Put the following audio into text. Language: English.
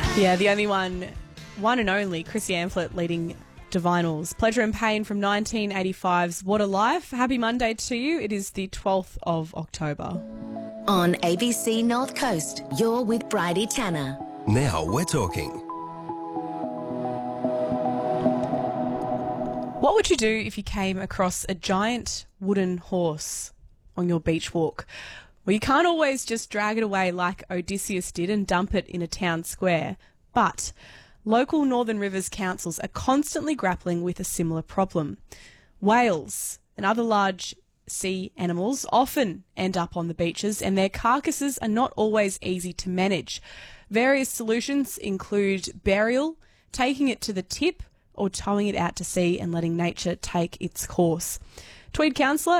Yeah, the only one and only, Chrissy Amphlett leading Divinals. Pleasure and Pain from 1985's What a Life. Happy Monday to you. It is the 12th of October. On ABC North Coast, you're with Bridie Tanner. Now we're talking. What would you do if you came across a giant wooden horse on your beach walk? Well, you can't always just drag it away like Odysseus did and dump it in a town square, but local Northern Rivers councils are constantly grappling with a similar problem. Whales and other large sea animals often end up on the beaches and their carcasses are not always easy to manage. Various solutions include burial, taking it to the tip, or towing it out to sea and letting nature take its course. Tweed councillor